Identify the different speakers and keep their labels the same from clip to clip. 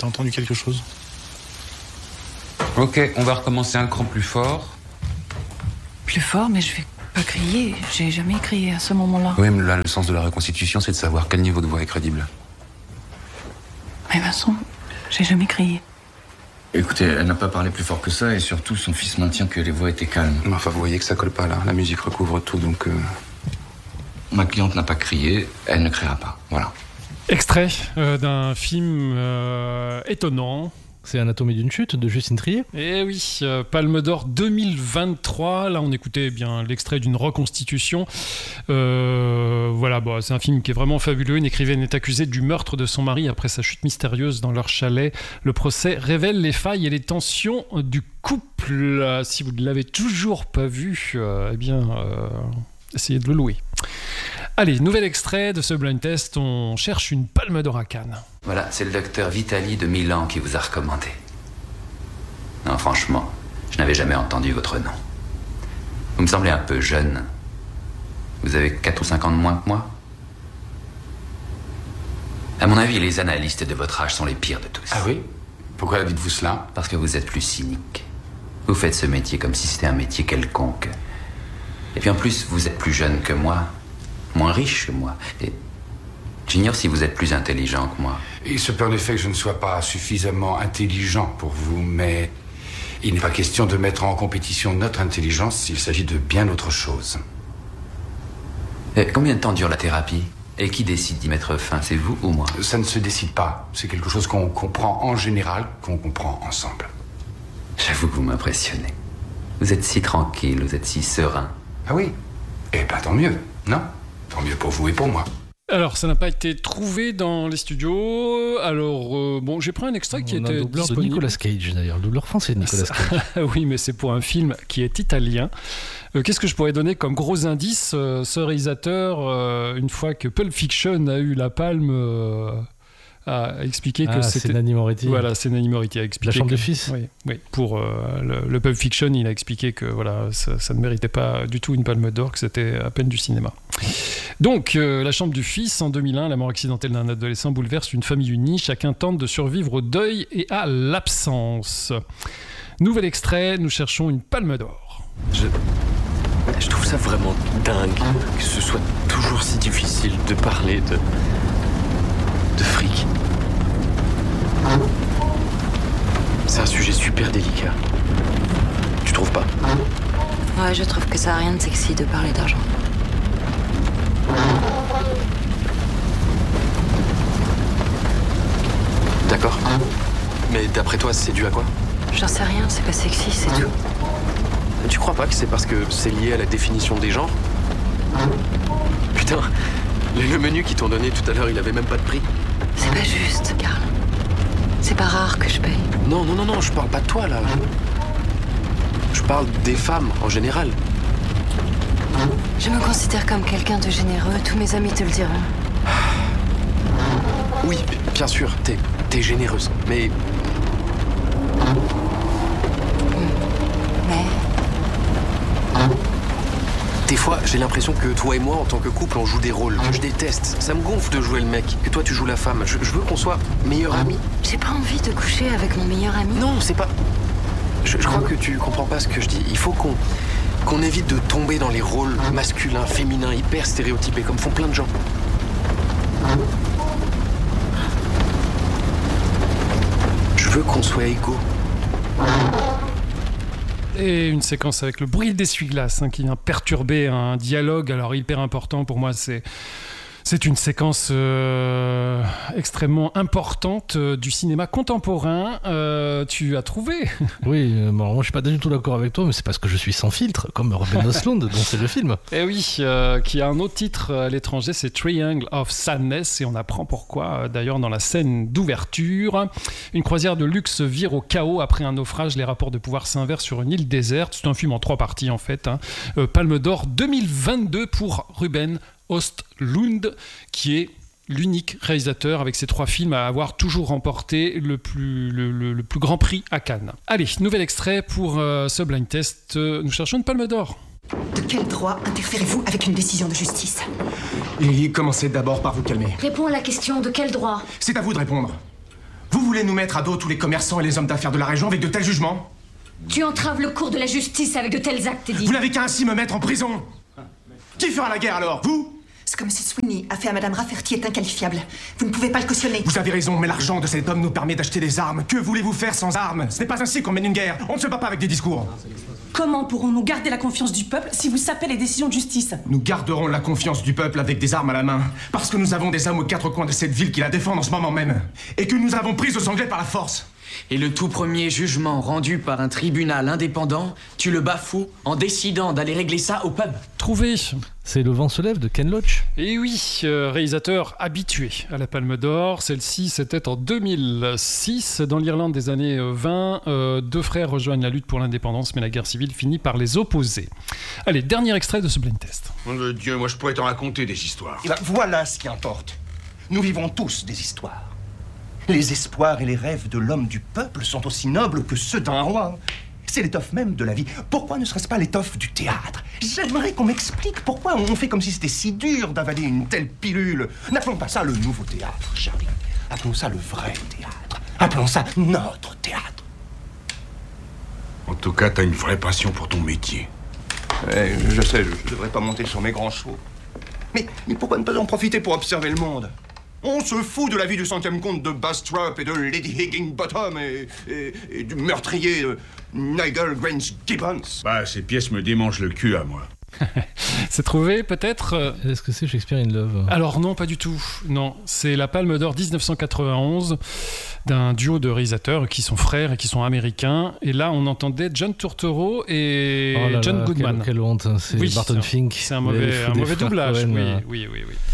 Speaker 1: T'as entendu quelque chose?
Speaker 2: Ok, on va recommencer un cran plus fort.
Speaker 3: Plus fort, mais je vais pas crier. J'ai jamais crié à ce moment-là.
Speaker 2: Oui, mais là, le sens de la reconstitution, c'est de savoir quel niveau de voix est crédible.
Speaker 3: Mais Vincent, j'ai jamais crié.
Speaker 4: Écoutez, elle n'a pas parlé plus fort que ça, et surtout, son fils maintient que les voix étaient calmes.
Speaker 2: Enfin, vous voyez que ça colle pas, là. La musique recouvre tout, donc...
Speaker 4: Ma cliente n'a pas crié, elle ne criera pas. Voilà.
Speaker 5: Extrait d'un film étonnant.
Speaker 6: C'est Anatomie d'une chute de Justine Triet.
Speaker 5: Eh oui, Palme d'Or 2023. Là, on écoutait bien l'extrait d'une reconstitution. Voilà, bon, c'est un film qui est vraiment fabuleux. Une écrivaine est accusée du meurtre de son mari après sa chute mystérieuse dans leur chalet. Le procès révèle les failles et les tensions du couple. Si vous ne l'avez toujours pas vu, eh bien, essayez de le louer. Allez, nouvel extrait de ce blind test. On cherche une Palme d'Or à Cannes.
Speaker 7: Voilà, c'est le docteur Vitali de Milan qui vous a recommandé. Non, franchement, je n'avais jamais entendu votre nom. Vous me semblez un peu jeune. Vous avez 4 ou 5 ans de moins que moi. À mon avis, les analystes de votre âge sont les pires de tous.
Speaker 2: Ah oui? Pourquoi dites-vous cela?
Speaker 7: Parce que vous êtes plus cynique. Vous faites ce métier comme si c'était un métier quelconque. Et puis en plus, vous êtes plus jeune que moi. Moins riche que moi. Et j'ignore si vous êtes plus intelligent que moi.
Speaker 2: Il se peut en effet que je ne sois pas suffisamment intelligent pour vous, mais il n'est pas question de mettre en compétition notre intelligence, il s'agit de bien autre chose.
Speaker 7: Et combien de temps dure la thérapie? Et qui décide d'y mettre fin? C'est vous ou moi?
Speaker 2: Ça ne se décide pas. C'est quelque chose qu'on comprend en général, qu'on comprend ensemble.
Speaker 7: J'avoue que vous m'impressionnez. Vous êtes si tranquille, vous êtes si serein.
Speaker 2: Ah oui? Eh ben tant mieux, non? Tant mieux pour vous et pour moi.
Speaker 5: Alors, ça n'a pas été trouvé dans les studios. Alors, bon, j'ai pris un extrait qui était
Speaker 6: doubleur de
Speaker 5: disponible.
Speaker 6: Nicolas Cage, d'ailleurs. Le doubleur français de Nicolas Cage.
Speaker 5: Oui, mais c'est pour un film qui est italien. Qu'est-ce que je pourrais donner comme gros indice? Ce réalisateur, une fois que Pulp Fiction a eu la palme... a expliqué que c'était...
Speaker 6: c'est Nanni Moretti.
Speaker 5: Voilà, c'est Nanni Moretti a expliqué.
Speaker 6: La chambre
Speaker 5: que...
Speaker 6: du fils.
Speaker 5: Oui. Pour le Pulp Fiction, il a expliqué que voilà, ça ne méritait pas du tout une palme d'or, que c'était à peine du cinéma. Donc, La chambre du fils, en 2001, la mort accidentelle d'un adolescent bouleverse une famille unie. Chacun tente de survivre au deuil et à l'absence. Nouvel extrait, nous cherchons une palme d'or.
Speaker 8: Je trouve ça vraiment dingue que ce soit toujours si difficile de parler de fric. C'est un sujet super délicat. Tu trouves pas?
Speaker 9: Ouais, je trouve que ça a rien de sexy de parler d'argent.
Speaker 8: D'accord. Mais d'après toi, c'est dû à quoi?
Speaker 9: J'en sais rien, c'est pas sexy, c'est tout.
Speaker 8: Tu crois pas que c'est parce que c'est lié à la définition des genres? Putain, le menu qu'ils t'ont donné tout à l'heure, il avait même pas de prix.
Speaker 9: C'est pas juste, Karl. C'est pas rare que je paye.
Speaker 8: Non, je parle pas de toi, là. Je parle des femmes, en général.
Speaker 9: Je me considère comme quelqu'un de généreux, tous mes amis te le diront.
Speaker 8: Oui, bien sûr, t'es généreuse, mais... Des fois, j'ai l'impression que toi et moi, en tant que couple, on joue des rôles que je déteste. Ça me gonfle de jouer le mec, que toi tu joues la femme. Je veux qu'on soit meilleurs amis.
Speaker 9: J'ai pas envie de coucher avec mon meilleur ami.
Speaker 8: Non, c'est pas... Je crois que tu comprends pas ce que je dis. Il faut qu'on évite de tomber dans les rôles masculins, féminins, hyper stéréotypés, comme font plein de gens. Je veux qu'on soit égaux.
Speaker 5: Et une séquence avec le bruit d'essuie-glace qui vient perturber un dialogue. Alors hyper important pour moi, c'est une séquence extrêmement importante du cinéma contemporain. Tu as trouvé?
Speaker 6: Oui, moi je suis pas du tout d'accord avec toi, mais c'est parce que je suis sans filtre, comme Ruben Östlund dont c'est le film.
Speaker 5: Et oui, qui a un autre titre à l'étranger, c'est Triangle of Sadness, et on apprend pourquoi d'ailleurs dans la scène d'ouverture. Une croisière de luxe vire au chaos après un naufrage, les rapports de pouvoir s'inversent sur une île déserte. C'est un film en 3 parties en fait. Palme d'Or 2022 pour Ruben Östlund, qui est l'unique réalisateur avec ses 3 films à avoir toujours remporté le plus grand prix à Cannes. Allez, nouvel extrait pour ce blind test. Nous cherchons une Palme d'Or.
Speaker 10: De quel droit interférez-vous avec une décision de justice?
Speaker 11: Et commencez d'abord par vous calmer.
Speaker 9: Réponds à la question, de quel droit?
Speaker 11: C'est à vous de répondre.
Speaker 1: Vous voulez nous mettre à dos tous les commerçants et les hommes d'affaires de la région avec de tels jugements?
Speaker 11: Tu entraves le cours de la justice avec de tels actes, Eddie.
Speaker 1: Vous n'avez qu'à ainsi me mettre en prison. Qui fera la guerre alors? Vous?
Speaker 10: Ce que M. Sweeney a fait à Mme Rafferty est inqualifiable. Vous ne pouvez pas le cautionner.
Speaker 1: Vous avez raison, mais l'argent de cet homme nous permet d'acheter des armes. Que voulez-vous faire sans armes? Ce n'est pas ainsi qu'on mène une guerre. On ne se bat pas avec des discours.
Speaker 12: Comment pourrons-nous garder la confiance du peuple si vous sapez les décisions de justice?
Speaker 1: Nous garderons la confiance du peuple avec des armes à la main. Parce que nous avons des hommes aux quatre coins de cette ville qui la défendent en ce moment même. Et que nous avons prise aux Anglais par la force.
Speaker 13: Et le tout premier jugement rendu par un tribunal indépendant, tu le bafoues en décidant d'aller régler ça au pub.
Speaker 5: Trouvé.
Speaker 6: C'est Le vent se lève de Ken Loach.
Speaker 5: Et oui, réalisateur habitué à la Palme d'Or. Celle-ci, c'était en 2006. Dans l'Irlande des années 20, deux frères rejoignent la lutte pour l'indépendance, mais la guerre civile finit par les opposer. Allez, dernier extrait de ce blind test.
Speaker 2: Mon Dieu, moi je pourrais t'en raconter des histoires.
Speaker 14: Et ben, voilà ce qui importe. Nous vivons tous des histoires. Les espoirs et les rêves de l'homme du peuple sont aussi nobles que ceux d'un roi. C'est l'étoffe même de la vie. Pourquoi ne serait-ce pas l'étoffe du théâtre? J'aimerais qu'on m'explique pourquoi on fait comme si c'était si dur d'avaler une telle pilule. N'appelons pas ça le nouveau théâtre, Charlie. Appelons ça le vrai théâtre. Appelons ça notre théâtre.
Speaker 2: En tout cas, t'as une vraie passion pour ton métier.
Speaker 14: Je sais, je devrais pas monter sur mes grands chevaux. Mais pourquoi ne pas en profiter pour observer le monde? On se fout de la vie du 100e comte de Bastrop et de Lady Higginbottom et du meurtrier Nigel Grange Gibbons.
Speaker 2: Bah, ces pièces me démangent le cul à moi.
Speaker 5: C'est trouvé, peut-être?
Speaker 6: Est-ce que c'est Shakespeare in Love?
Speaker 5: Alors non, pas du tout. Non, c'est la Palme d'Or 1991 d'un duo de réalisateurs qui sont frères et qui sont américains. Et là, on entendait John Turturro et John Goodman.
Speaker 6: Quelle honte, c'est
Speaker 5: oui,
Speaker 6: Barton Fink.
Speaker 5: C'est un mauvais doublage.
Speaker 6: Cohen,
Speaker 5: oui.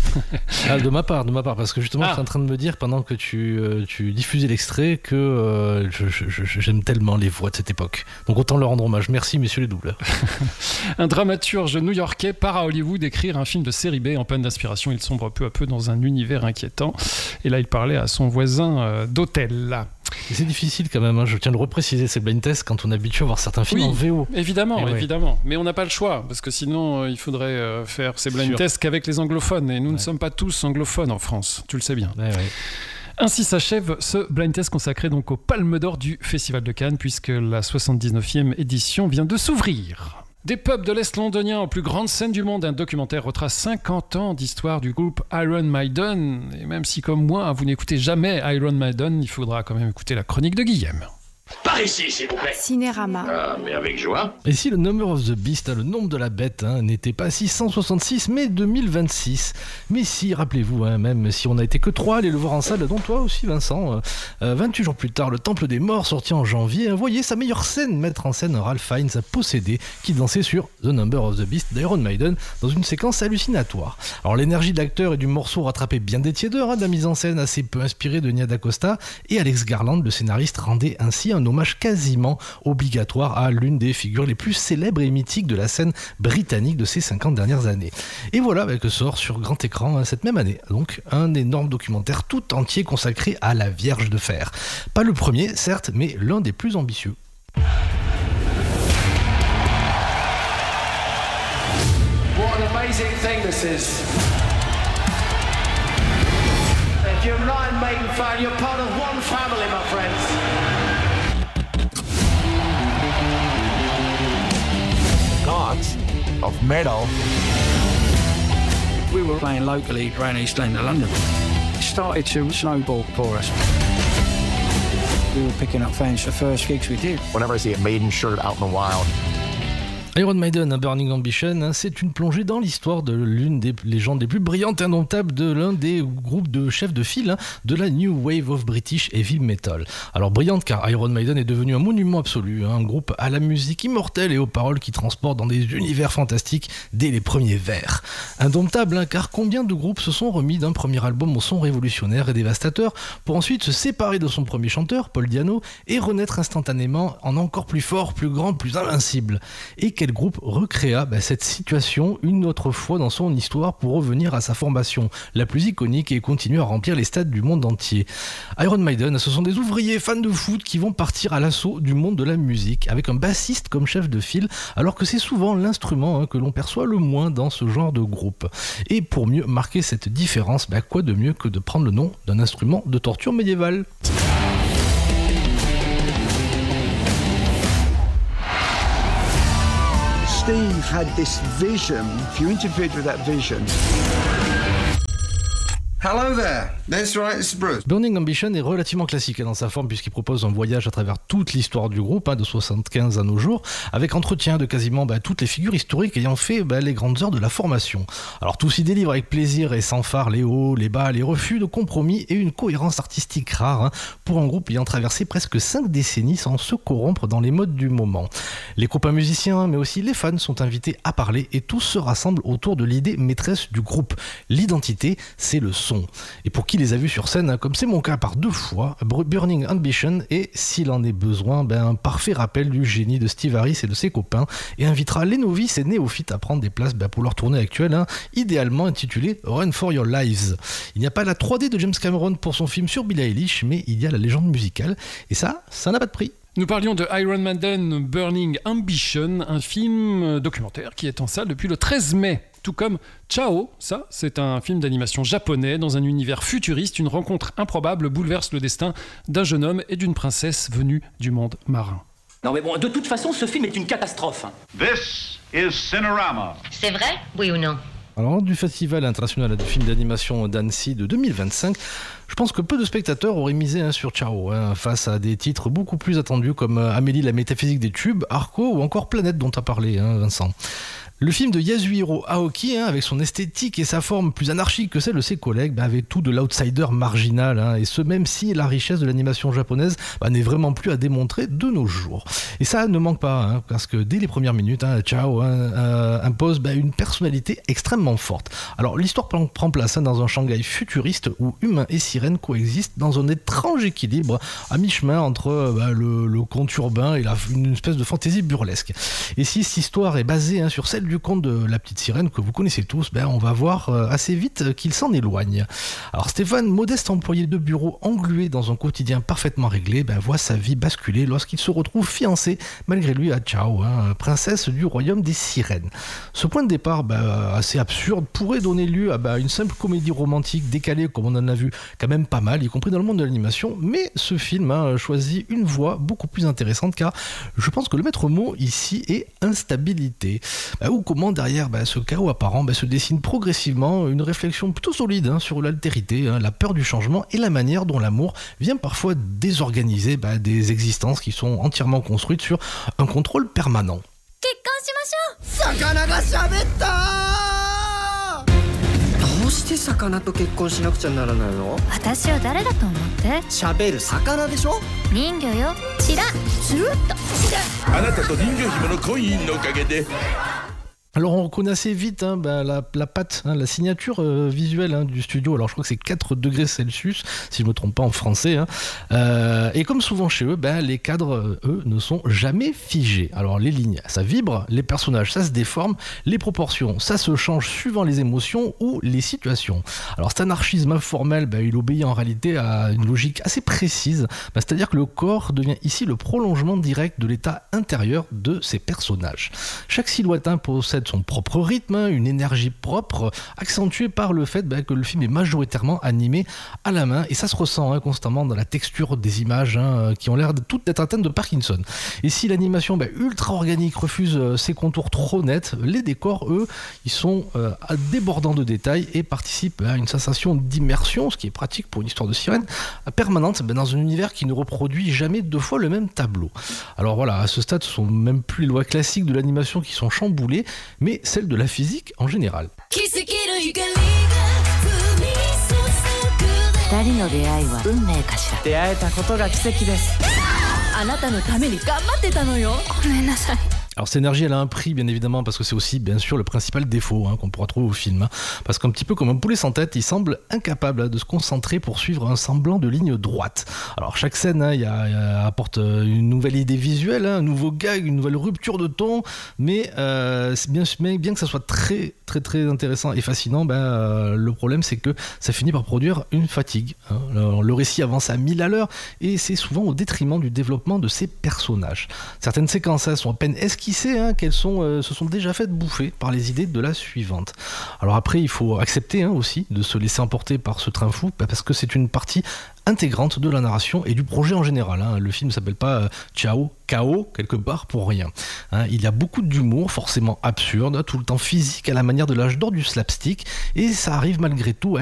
Speaker 6: De ma part, parce que justement, je suis en train de me dire pendant que tu diffusais l'extrait que j'aime tellement les voix de cette époque. Donc autant leur rendre hommage. Merci, messieurs les doubleurs.
Speaker 5: Un dramaturge new-yorkais part à Hollywood écrire un film de série B en panne d'inspiration. Il sombre peu à peu dans un univers inquiétant. Et là, il parlait à son voisin d'hôtel.
Speaker 6: Et c'est difficile quand même, hein. Je tiens à le repréciser, c'est le blind test quand on est habitué à voir certains films en VO.
Speaker 5: Évidemment. Mais on n'a pas le choix, parce que sinon il faudrait faire ces blind tests qu'avec les anglophones. Et nous ne sommes pas tous anglophones en France, tu le sais bien. Ainsi s'achève ce blind test consacré donc aux Palmes d'Or du Festival de Cannes, puisque la 79e édition vient de s'ouvrir. Des pubs de l'Est londonien aux plus grandes scènes du monde, un documentaire retrace 50 ans d'histoire du groupe Iron Maiden. Et même si, comme moi, vous n'écoutez jamais Iron Maiden, il faudra quand même écouter la chronique de Guillaume.
Speaker 15: Par ici, s'il vous plaît.
Speaker 9: Cinérama.
Speaker 15: Ah, mais avec joie.
Speaker 6: Et si le number of the beast, le nombre de la bête, n'était pas 666, mais 2026. Mais si, rappelez-vous, même si on n'a été que 3 à aller le voir en salle, dont toi aussi, Vincent, 28 jours plus tard, le Temple des Morts, sorti en janvier, voyez sa meilleure scène mettre en scène Ralph Fiennes à posséder, qui dansait sur The Number of the Beast d'Iron Maiden dans une séquence hallucinatoire. Alors l'énergie de l'acteur et du morceau rattrapait bien des tiédeurs, de la mise en scène assez peu inspirée de Nia DaCosta, et Alex Garland, le scénariste, rendait ainsi un hommage quasiment obligatoire à l'une des figures les plus célèbres et mythiques de la scène britannique de ces 50 dernières années. Et voilà que sort sur grand écran cette même année, donc un énorme documentaire tout entier consacré à la Vierge de Fer. Pas le premier, certes, mais l'un des plus ambitieux.
Speaker 16: What an amazing thing this is. If you're an Iron Maiden fan, you're part of one family, my friends.
Speaker 17: Gods of metal.
Speaker 18: We were playing locally around East End of London. It started to snowball for us. We were picking up fans the first gigs we did.
Speaker 17: Whenever I see a Maiden shirt out in the wild,
Speaker 6: Iron Maiden, un Burning Ambition, c'est une plongée dans l'histoire de l'une des légendes les plus brillantes et indomptables de l'un des groupes de chefs de file de la New Wave of British Heavy Metal. Alors brillante car Iron Maiden est devenu un monument absolu, un groupe à la musique immortelle et aux paroles qui transportent dans des univers fantastiques dès les premiers vers. Indomptable car combien de groupes se sont remis d'un premier album au son révolutionnaire et dévastateur pour ensuite se séparer de son premier chanteur, Paul Di'Anno, et renaître instantanément en encore plus fort, plus grand, plus invincible. Et quel groupe recréa cette situation une autre fois dans son histoire pour revenir à sa formation la plus iconique et continuer à remplir les stades du monde entier. Iron Maiden, ce sont des ouvriers fans de foot qui vont partir à l'assaut du monde de la musique avec un bassiste comme chef de file, alors que c'est souvent l'instrument que l'on perçoit le moins dans ce genre de groupe. Et pour mieux marquer cette différence, quoi de mieux que de prendre le nom d'un instrument de torture médiévale.
Speaker 19: Steve had this vision. If you interfered with that vision...
Speaker 20: Hello there. That's right, it's Bruce.
Speaker 6: Burning Ambition est relativement classique dans sa forme puisqu'il propose un voyage à travers toute l'histoire du groupe, de 75 à nos jours, avec entretien de quasiment toutes les figures historiques ayant fait les grandes heures de la formation. Alors tout s'y délivre avec plaisir et sans phare, les hauts, les bas, les refus de compromis et une cohérence artistique rare pour un groupe ayant traversé presque 5 décennies sans se corrompre dans les modes du moment. Les copains musiciens mais aussi les fans sont invités à parler et tous se rassemblent autour de l'idée maîtresse du groupe. L'identité, c'est le son. Et pour qui les a vus sur scène, comme c'est mon cas par 2 fois, Burning Ambition est, s'il en est besoin, un parfait rappel du génie de Steve Harris et de ses copains, et invitera les novices et néophytes à prendre des places pour leur tournée actuelle, idéalement intitulée Run for Your Lives. Il n'y a pas la 3D de James Cameron pour son film sur Billie Eilish, mais il y a la légende musicale, et ça n'a pas de prix.
Speaker 5: Nous parlions de Iron Maiden Burning Ambition, un film documentaire qui est en salle depuis le 13 mai. Tout comme Ciao, ça, c'est un film d'animation japonais dans un univers futuriste. Une rencontre improbable bouleverse le destin d'un jeune homme et d'une princesse venue du monde marin.
Speaker 21: Non mais bon, de toute façon, ce film est une catastrophe.
Speaker 15: This is Cinerama.
Speaker 22: C'est vrai, oui ou non?
Speaker 6: Alors, du Festival international du film d'animation d'Annecy de 2025, je pense que peu de spectateurs auraient misé sur Ciao, face à des titres beaucoup plus attendus comme Amélie la métaphysique des tubes, Arco ou encore Planète dont tu as parlé, Vincent. Le film de Yasuhiro Aoki, avec son esthétique et sa forme plus anarchique que celle de ses collègues, avait tout de l'outsider marginal, et ce même si la richesse de l'animation japonaise n'est vraiment plus à démontrer de nos jours. Et ça ne manque pas, parce que dès les premières minutes, Ciao impose une personnalité extrêmement forte. Alors l'histoire prend place dans un Shanghai futuriste où humains et sirènes coexistent dans un étrange équilibre à mi-chemin entre le conte urbain et une espèce de fantaisie burlesque. Et si cette histoire est basée sur celle du conte de la petite sirène que vous connaissez tous, on va voir assez vite qu'il s'en éloigne. Alors Stéphane, modeste employé de bureau englué dans un quotidien parfaitement réglé, voit sa vie basculer lorsqu'il se retrouve fiancé malgré lui à Ciao, princesse du royaume des sirènes. Ce point de départ assez absurde pourrait donner lieu à une simple comédie romantique décalée comme on en a vu quand même pas mal, y compris dans le monde de l'animation, mais ce film choisit une voie beaucoup plus intéressante car je pense que le maître mot ici est instabilité. Ou comment derrière ce chaos apparent se dessine progressivement une réflexion plutôt solide sur l'altérité, la peur du changement et la manière dont l'amour vient parfois désorganiser des existences qui sont entièrement construites sur un contrôle permanent.
Speaker 22: どうして魚と結婚しなくちゃならないの？私を誰だと思って？喋る魚でしょ？人魚よ。チラッスルッと。
Speaker 23: あなたと人魚姫の婚姻のおかげで。
Speaker 6: Alors on reconnaît assez vite la patte, la signature visuelle du studio. Alors je crois que c'est 4 degrés Celsius, si je ne me trompe pas en français. Et comme souvent chez eux, les cadres, eux, ne sont jamais figés. Alors les lignes, ça vibre, les personnages, ça se déforme, les proportions, ça se change suivant les émotions ou les situations. Alors cet anarchisme informel, il obéit en réalité à une logique assez précise. C'est-à-dire que le corps devient ici le prolongement direct de l'état intérieur de ces personnages. Chaque silhouette possède son propre rythme, une énergie propre, accentuée par le fait que le film est majoritairement animé à la main, et ça se ressent constamment dans la texture des images qui ont l'air toutes d'être atteintes de Parkinson. Et si l'animation ultra organique refuse ses contours trop nets, les décors, eux, ils sont débordants de détails et participent à une sensation d'immersion, ce qui est pratique pour une histoire de sirène, permanente dans un univers qui ne reproduit jamais 2 fois le même tableau. Alors voilà, à ce stade, ce sont même plus les lois classiques de l'animation qui sont chamboulées, mais celle de la physique en général.
Speaker 22: 二人の出会いは運命かしら。出会えたことが奇跡です。あなたのために頑張ってたのよ。ごめんなさい。
Speaker 6: Alors cette énergie, elle a un prix, bien évidemment, parce que c'est aussi, bien sûr, le principal défaut qu'on pourra trouver au film. Parce qu'un petit peu comme un poulet sans tête, il semble incapable de se concentrer pour suivre un semblant de ligne droite. Alors chaque scène apporte une nouvelle idée visuelle, un nouveau gag, une nouvelle rupture de ton, mais bien que ça soit très très très intéressant et fascinant, le problème c'est que ça finit par produire une fatigue. Alors, le récit avance à 1000 à l'heure et c'est souvent au détriment du développement de ses personnages. Certaines séquences sont à peine esquivées qui sait qu'elles se sont déjà faites bouffer par les idées de la suivante. Alors après, il faut accepter aussi de se laisser emporter par ce train fou, parce que c'est une partie intégrante de la narration et du projet en général. Le film ne s'appelle pas Ciao, K.O. quelque part pour rien. Il y a beaucoup d'humour, forcément absurde, tout le temps physique à la manière de l'âge d'or du slapstick, et ça arrive malgré tout à